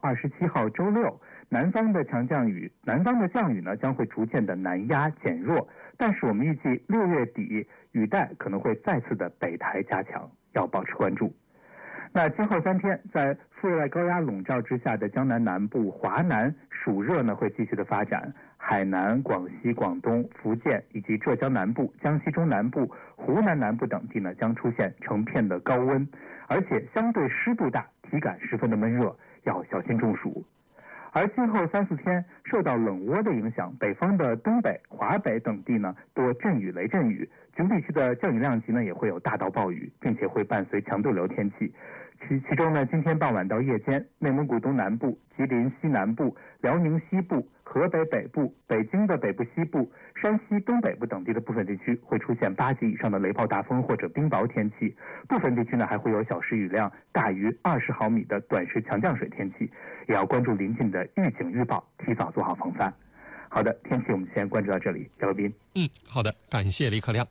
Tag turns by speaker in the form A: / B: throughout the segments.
A: 27号周六，南方的降雨呢将会逐渐的南压减弱，但是我们预计6月底雨带可能会再次的北抬加强，要保持关注。那今后3天，在副热带高压笼罩之下的江南南部、华南暑热呢会继续的发展，海南、广西、广东、福建以及浙江南部、江西中南部、湖南南部等地呢将出现成片的高温，而且相对湿度大，体感十分的闷热，要小心中暑。而今后3、4天受到冷涡的影响，北方的东北、华北等地呢多阵雨、雷阵雨，局部地区的降雨量级呢也会有大到暴雨，并且会伴随强对流天气。其中呢，今天傍晚到夜间，内蒙古东南部、吉林西南部、辽宁西部、河北北部、北京的北部西部、山西东北部等地的部分地区会出现8级以上的雷暴大风或者冰雹天气，部分地区呢还会有小时雨量大于20毫米的短时强降水天气，也要关注临近的预警预报，提早做好防范。好的，天气我们先关注到这里，姚斌。
B: 好的，感谢李克亮。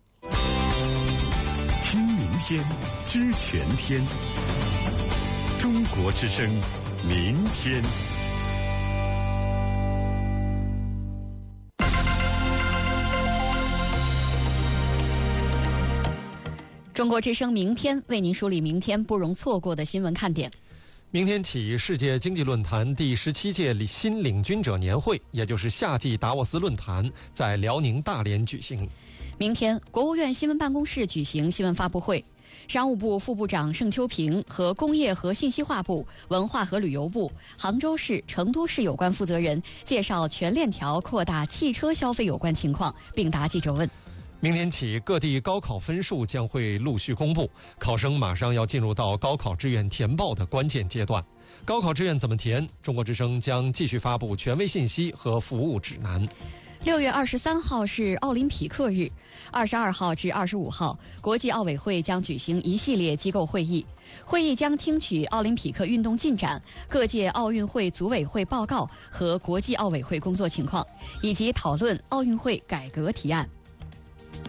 C: 听明天，知全天。中国之声，明天。
D: 中国之声明天为您梳理明天不容错过的新闻看点。
B: 明天起，世界经济论坛第17届新领军者年会，也就是夏季达沃斯论坛，在辽宁大连举行。
D: 明天，国务院新闻办公室举行新闻发布会，商务部副部长盛秋平和工业和信息化部、文化和旅游部、杭州市、成都市有关负责人介绍全链条扩大汽车消费有关情况，并答记者问。
B: 明天起，各地高考分数将会陆续公布，考生马上要进入到高考志愿填报的关键阶段。高考志愿怎么填？中国之声将继续发布权威信息和服务指南。
D: 6月23号是奥林匹克日，22号至25号，国际奥委会将举行一系列机构会议。会议将听取奥林匹克运动进展、各届奥运会组委会报告和国际奥委会工作情况，以及讨论奥运会改革提案。